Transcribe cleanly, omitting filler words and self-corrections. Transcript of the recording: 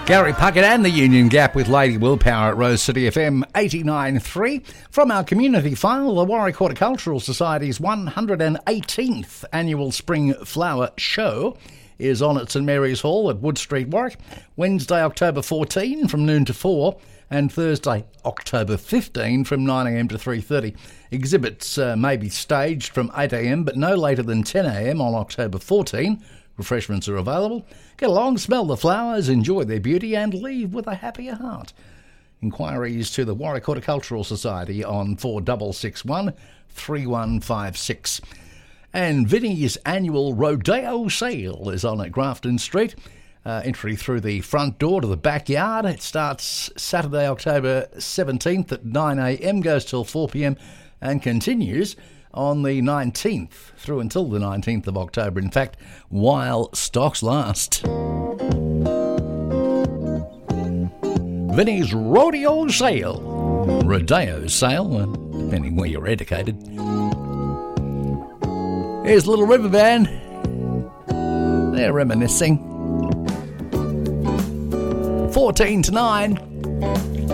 Gary Puckett and the Union Gap with Lady Willpower at Rose City FM 89.3. From our community file, the Warwick Horticultural Society's 118th annual Spring Flower Show is on at St Mary's Hall at Wood Street, Warwick, Wednesday, October 14 from noon to 4 and Thursday, October 15 from 9am to 3:30. Exhibits may be staged from 8am but no later than 10am on October 14. Refreshments are available. Get along, smell the flowers, enjoy their beauty and leave with a happier heart. Inquiries to the Warwick Horticultural Society on 4661 3156. And Vinnie's annual Rodeo sale is on at Grafton Street. Entry through the front door to the backyard. It starts Saturday, October 17th at 9am, goes till 4pm and continues on the 19th through until the 19th of October, in fact, while stocks last. Vinnie's Rodeo Sale. Rodeo Sale, depending where you're educated. Here's Little River Band. They're reminiscing. 14 to 9.